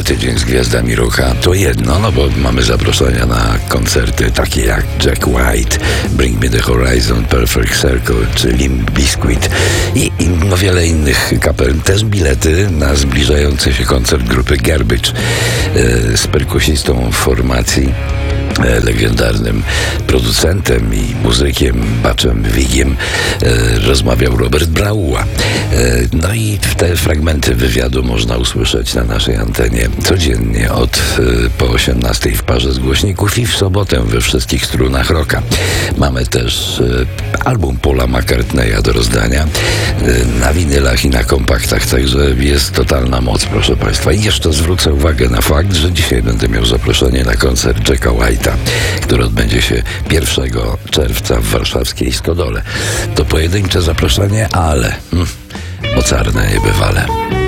tydzień z gwiazdami rocka to jedno, no bo mamy zaproszenia na koncerty takie jak Jack White, Bring Me The Horizon, Perfect Circle czy Limp Bizkit i wiele innych kapel. Też bilety na zbliżający się koncert grupy Garbage z perkusistą formacji, legendarnym producentem i muzykiem Butchem Vigiem rozmawiał Robert Braua. No i te fragmenty wywiadu można usłyszeć na naszej antenie codziennie po 18 w parze z głośników i w sobotę we wszystkich strunach rocka. Mamy też album Paula McCartneya do rozdania na winylach i na kompaktach, także jest totalna moc, proszę Państwa. I jeszcze zwrócę uwagę na fakt, że dzisiaj będę miał zaproszenie na koncert Jacka White'a, który odbędzie się 1 czerwca w warszawskiej Stodole. To pojedyncze zaproszenie, ale mocarne niebywale.